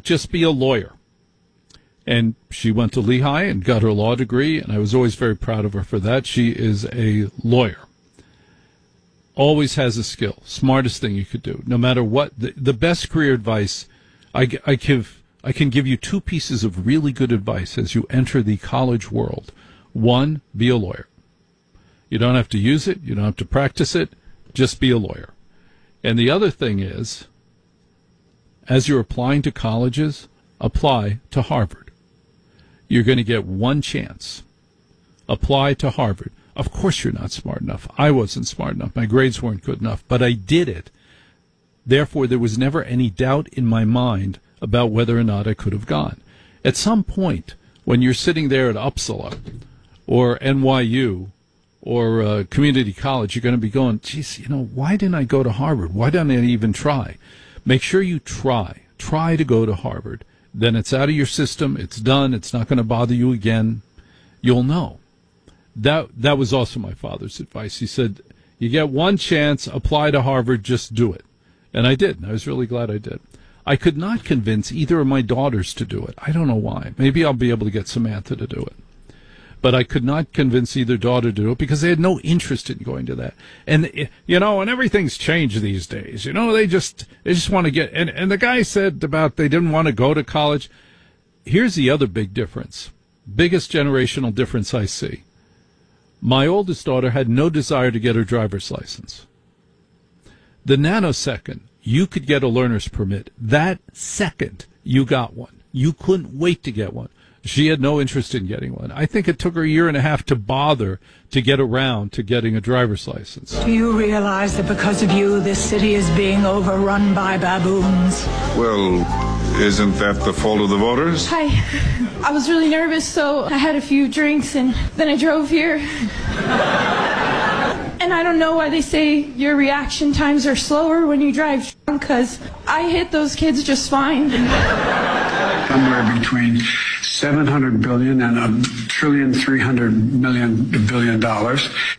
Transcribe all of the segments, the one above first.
just be a lawyer. And she went to Lehigh and got her law degree, and I was always very proud of her for that. She is a lawyer. Always has a skill. Smartest thing you could do. No matter what. The best career advice, I can give you two pieces of really good advice as you enter the college world. One, be a lawyer. You don't have to use it. You don't have to practice it. Just be a lawyer. And the other thing is, as you're applying to colleges, apply to Harvard. You're going to get one chance. Apply to Harvard. Of course you're not smart enough. I wasn't smart enough. My grades weren't good enough, but I did it. Therefore, there was never any doubt in my mind about whether or not I could have gone. At some point, when you're sitting there at Uppsala or NYU or community college, you're going to be going, geez, why didn't I go to Harvard? Why didn't I even try? Make sure you try. Try to go to Harvard. Then it's out of your system. It's done. It's not going to bother you again. You'll know. That was also my father's advice. He said, you get one chance, apply to Harvard, just do it. And I did. And I was really glad I did. I could not convince either of my daughters to do it. I don't know why. Maybe I'll be able to get Samantha to do it. But I could not convince either daughter to do it because they had no interest in going to that. And, and everything's changed these days. They just want to get, and the guy said about they didn't want to go to college. Here's the other big difference. Biggest generational difference I see. My oldest daughter had no desire to get her driver's license. The nanosecond you could get a learner's permit, that second you got one. You couldn't wait to get one. She had no interest in getting one. I think it took her a year and a half to bother to get around to getting a driver's license. Do you realize that because of you, this city is being overrun by baboons? Well, isn't that the fault of the voters? Hi. I was really nervous, so I had a few drinks, and then I drove here. And I don't know why they say your reaction times are slower when you drive drunk, because I hit those kids just fine. Somewhere between $700 billion and $1.3 trillion.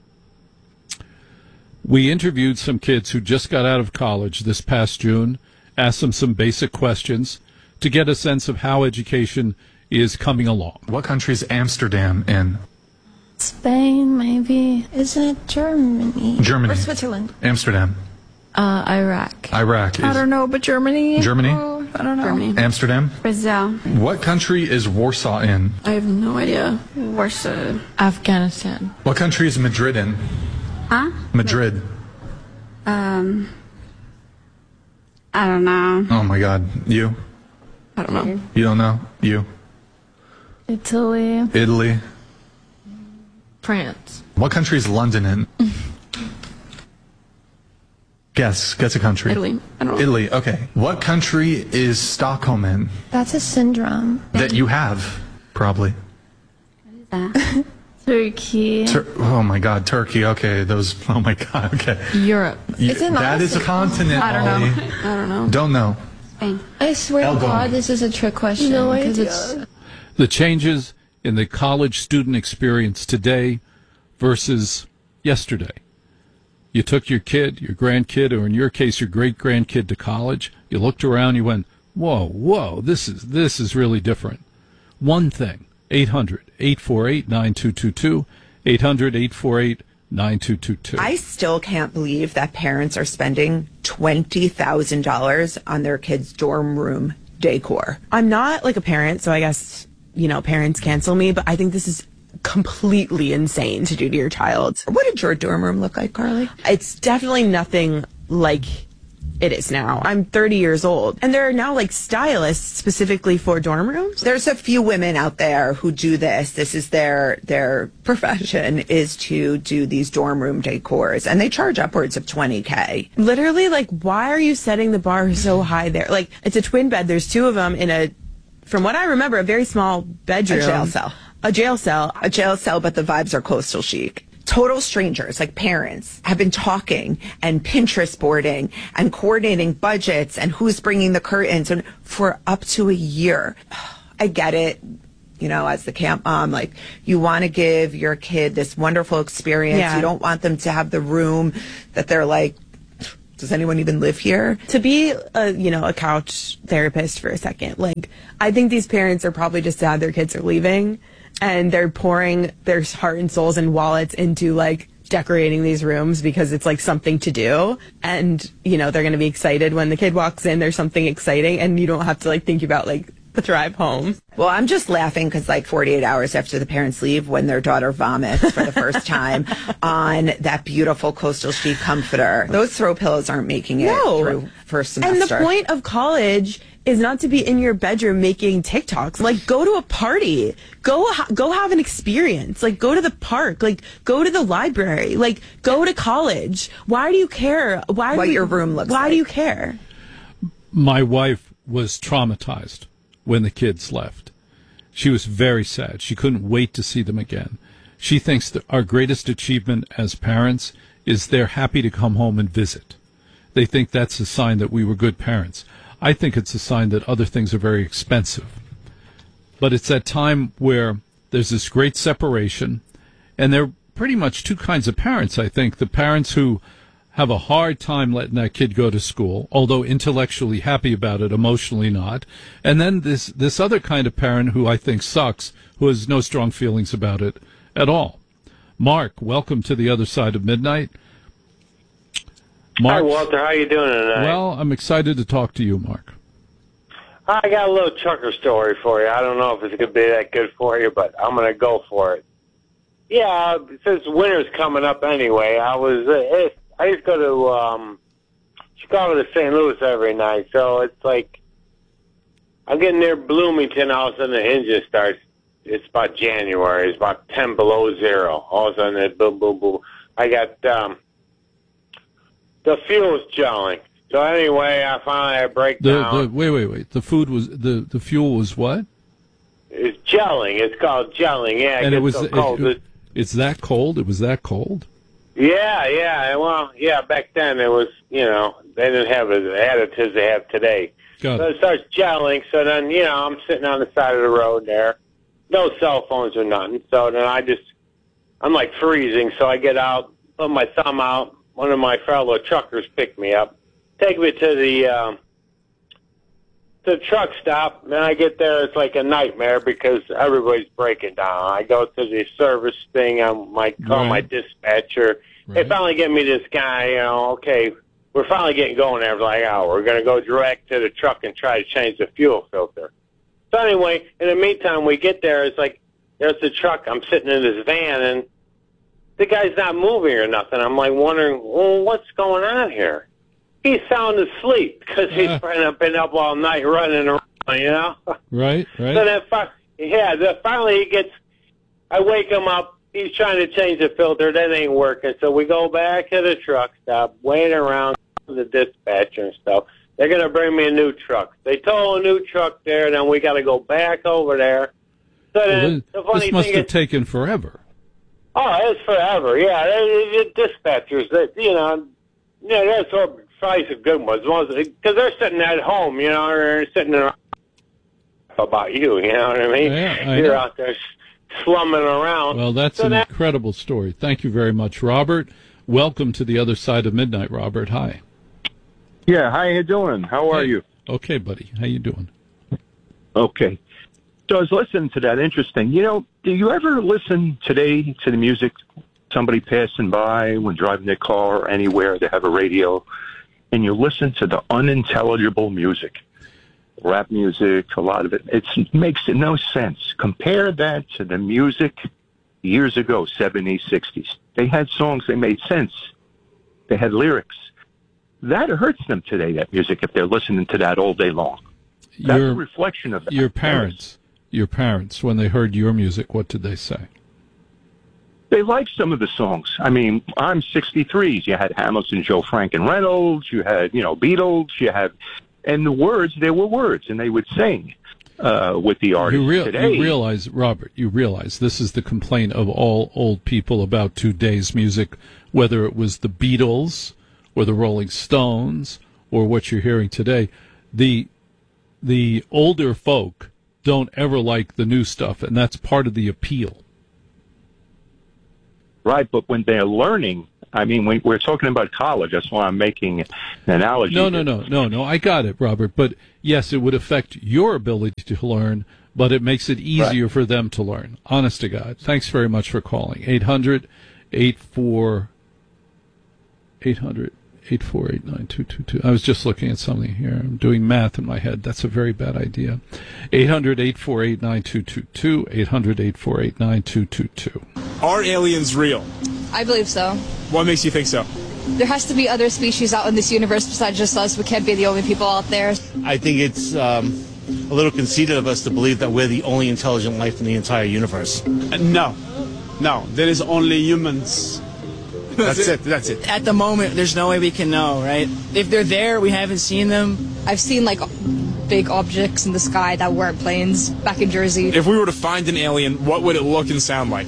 We interviewed some kids who just got out of college this past June, asked them some basic questions to get a sense of how education is coming along. What country is Amsterdam in? Spain, maybe. Is it Germany? Germany. Or Switzerland? Amsterdam. Iraq. Iraq is... I don't know, but Germany? Germany? Oh, I don't know. Germany. Amsterdam? Brazil. What country is Warsaw in? I have no idea. Warsaw. Afghanistan. What country is Madrid in? Huh? Madrid. I don't know. Oh my God. You? I don't know. You don't know? You? Italy. Italy. France. What country is London in? Guess a country. Italy. I don't know. Italy, okay. What country is Stockholm in? That's a syndrome. That you have, probably. What is that? Turkey. Oh my God, Turkey, okay. Oh my God, okay. Europe. That is a continent, I don't Ollie. know. I don't know. Don't know. Spain. I swear to God, this is a trick question. No idea. The changes in the college student experience today versus yesterday. You took your kid, your grandkid, or in your case, your great-grandkid to college. You looked around, you went, whoa, this is really different. One thing, 800-848-9222, 800-848-9222. I still can't believe that parents are spending $20,000 on their kids' dorm room decor. I'm not like a parent, so I guess, parents cancel me, but I think this is completely insane to do to your child. What did your dorm room look like, Carly? It's definitely nothing like it is now. I'm 30 years old, and there are now stylists specifically for dorm rooms. There's a few women out there who do this. This is their profession, is to do these dorm room decors, and they charge upwards of $20K. Literally, why are you setting the bar so high there? It's a twin bed. There's two of them in from what I remember, a very small bedroom. A jail cell, but the vibes are coastal chic. Total strangers, parents, have been talking and Pinterest boarding and coordinating budgets and who's bringing the curtains for up to a year. I get it. As the camp mom, you want to give your kid this wonderful experience. Yeah. You don't want them to have the room that they're Does anyone even live here? To be a couch therapist for a second, like, I think these parents are probably just sad their kids are leaving, and they're pouring their heart and souls and wallets into, like, decorating these rooms because it's like something to do, and they're going to be excited when the kid walks in. There's something exciting, and you don't have to like think about like the drive home. Well, I'm just laughing because like 48 hours after the parents leave, when their daughter vomits for the first time on that beautiful Coastal Chic comforter, those throw pillows aren't making it through first semester. And the point of college is not to be in your bedroom making TikToks. Like, go to a party. Go have an experience. Like, go to the park. Like, go to the library. Like, go to college. Why do you care? What your room looks like. Why do you care? My wife was traumatized when the kids left. She was very sad. She couldn't wait to see them again. She thinks that our greatest achievement as parents is they're happy to come home and visit. They think that's a sign that we were good parents. I think it's a sign that other things are very expensive. But it's that time where there's this great separation, and there are pretty much two kinds of parents, I think. The parents who have a hard time letting that kid go to school, although intellectually happy about it, emotionally not. And then this other kind of parent who I think sucks, who has no strong feelings about it at all. Mark, welcome to the other side of midnight. Mark, hi, Walter. How you doing tonight? Well, I'm excited to talk to you, Mark. I got a little trucker story for you. I don't know if it's going to be that good for you, but I'm going to go for it. Yeah, since winter's coming up anyway, I used to go to Chicago to St. Louis every night, so it's like I'm getting near Bloomington. All of a sudden, the engine starts. It's about January. It's about 10 below zero. All of a sudden, it boom, boom, boom. I got the fuel's gelling. So anyway, I finally had a breakdown. Wait. The fuel was what? It's gelling. It's called gelling. Yeah, and it was so cold. It's that cold? It was that cold? Yeah. Well, yeah, back then it was, they didn't have the additives they have today. So it starts gelling. So then, I'm sitting on the side of the road there. No cell phones or nothing. So then I'm like freezing. So I get out, put my thumb out. One of my fellow truckers picked me up, take me to the truck stop. And I get there, it's like a nightmare because everybody's breaking down. I go to the service thing. I might call my dispatcher. Right. They finally get me this guy. Okay, we're finally getting going after like an hour. We're going to go direct to the truck and try to change the fuel filter. So anyway, in the meantime, we get there. It's like there's the truck. I'm sitting in this van and the guy's not moving or nothing. I'm like wondering, well, what's going on here? He's sound asleep because he's been up all night running around, Right. So then, finally I wake him up. He's trying to change the filter. That ain't working. So we go back to the truck stop, wait around the dispatcher and stuff. They're going to bring me a new truck. They tow a new truck there, and then we got to go back over there. So then, the funny this must thing have is, taken forever. Oh, it's forever. Yeah, the dispatchers, that's probably some good ones. Because they're sitting at home, they're sitting there about you, you know what I mean? Yeah, You're out there slumming around. Well, that's an incredible story. Thank you very much, Robert. Welcome to the other side of midnight, Robert. Hi. Yeah, how you doing? How are you? Okay, buddy. How you doing? Okay. So I was listening to that. Interesting. Do you ever listen today to the music? Somebody passing by when driving their car or anywhere, they have a radio, and you listen to the unintelligible music, rap music, a lot of it. It makes no sense. Compare that to the music years ago, 70s, 60s. They had songs, they made sense. They had lyrics. That hurts them today, that music, if they're listening to that all day long. That's a reflection of that. Your parents, when they heard your music, what did they say? They liked some of the songs. I mean, I'm 63. You had Hamilton, Joe Frank, and Reynolds. You had, Beatles. And the words, there were words, and they would sing with the artists today. You realize, Robert, this is the complaint of all old people about today's music, whether it was the Beatles or the Rolling Stones or what you're hearing today. The older folk don't ever like the new stuff, and that's part of the appeal. Right, but when they're learning, I mean, we're talking about college. That's why I'm making an analogy. No. I got it, Robert. But yes, it would affect your ability to learn, but it makes it easier for them to learn. Honest to God. Thanks very much for calling. 800-848-9222. I was just looking at something here. I'm doing math in my head. That's a very bad idea. 800-848-9222. 800-848-9222. Are aliens real? I believe so. What makes you think so? There has to be other species out in this universe besides just us. We can't be the only people out there. I think it's a little conceited of us to believe that we're the only intelligent life in the entire universe. No. There is only humans. That's it. At the moment, there's no way we can know, right? If they're there, we haven't seen them. I've seen, like, big objects in the sky that weren't planes back in Jersey. If we were to find an alien, what would it look and sound like?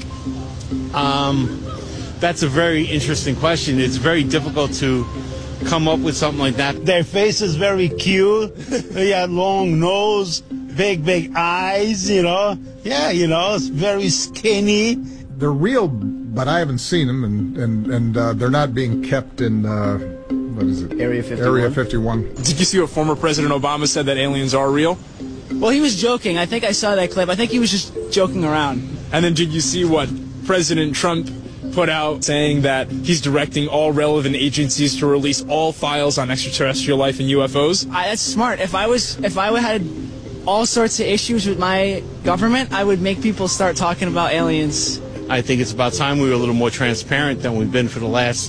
That's a very interesting question. It's very difficult to come up with something like that. Their face is very cute. They have long nose, big eyes, Yeah, it's very skinny. They're real, but I haven't seen them, and they're not being kept in, what is it? Area 51. Area 51. Did you see what former President Obama said, that aliens are real? Well, he was joking. I think I saw that clip. I think he was just joking around. And then did you see what President Trump put out, saying that he's directing all relevant agencies to release all files on extraterrestrial life and UFOs? That's smart. If I had all sorts of issues with my government, I would make people start talking about aliens. I think it's about time we were a little more transparent than we've been for the last,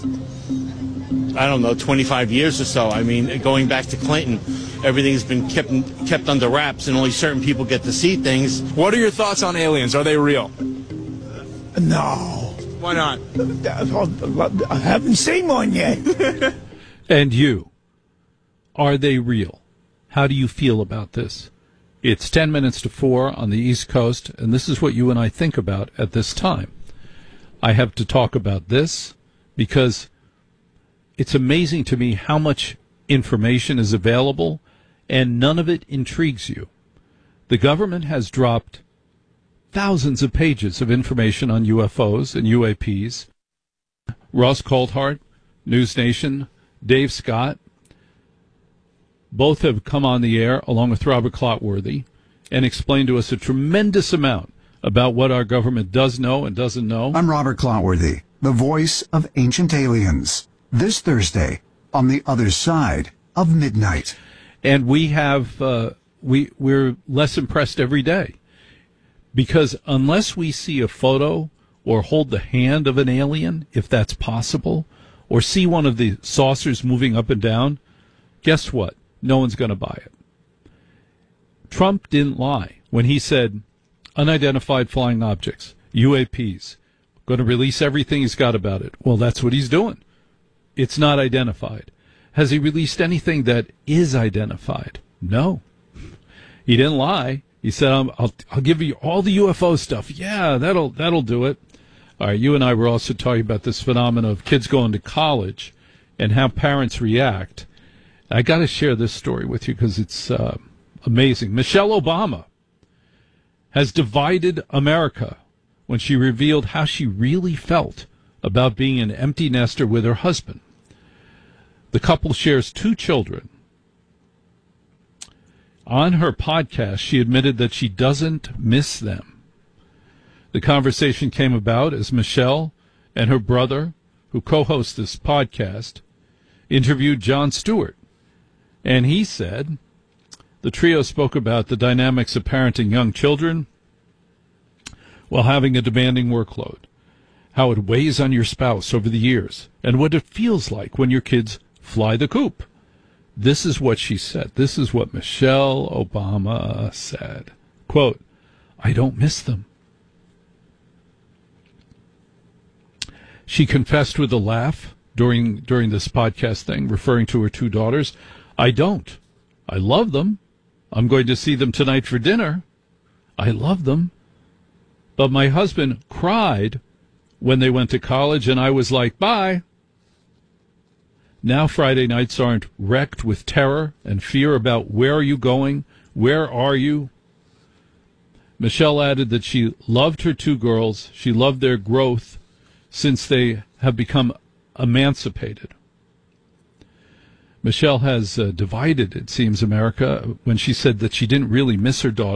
25 years or so. I mean, going back to Clinton, everything's been kept under wraps, and only certain people get to see things. What are your thoughts on aliens? Are they real? No. Why not? I haven't seen one yet. And you, are they real? How do you feel about this? It's 10 minutes to 4 on the East Coast, and this is what you and I think about at this time. I have to talk about this because it's amazing to me how much information is available, and none of it intrigues you. The government has dropped thousands of pages of information on UFOs and UAPs. Ross Coulthart, News Nation, Dave Scott, both have come on the air, along with Robert Clotworthy, and explained to us a tremendous amount about what our government does know and doesn't know. I'm Robert Clotworthy, the voice of Ancient Aliens. This Thursday, on the other side of midnight. And we have, we're less impressed every day. Because unless we see a photo or hold the hand of an alien, if that's possible, or see one of the saucers moving up and down, guess what? No one's going to buy it. Trump didn't lie when he said unidentified flying objects, UAPs, going to release everything he's got about it. Well, that's what he's doing. It's not identified. Has he released anything that is identified? No. He didn't lie. He said, I'll give you all the UFO stuff. Yeah, that'll do it. All right, you and I were also talking about this phenomenon of kids going to college and how parents react. I got to share this story with you because it's amazing. Michelle Obama has divided America when she revealed how she really felt about being an empty nester with her husband. The couple shares 2 children. On her podcast, she admitted that she doesn't miss them. The conversation came about as Michelle and her brother, who co-host this podcast, interviewed Jon Stewart. And he said the trio spoke about the dynamics of parenting young children while having a demanding workload, how it weighs on your spouse over the years, and what it feels like when your kids fly the coop. This is what she said. This is what Michelle Obama said. Quote, I don't miss them. She confessed with a laugh during this podcast thing, referring to her 2 daughters. I don't. I love them. I'm going to see them tonight for dinner. I love them. But my husband cried when they went to college, and I was like, bye. Now Friday nights aren't wrecked with terror and fear about where are you going, where are you? Michelle added that she loved her 2 girls. She loved their growth since they have become emancipated. Michelle has divided, it seems, America when she said that she didn't really miss her daughter.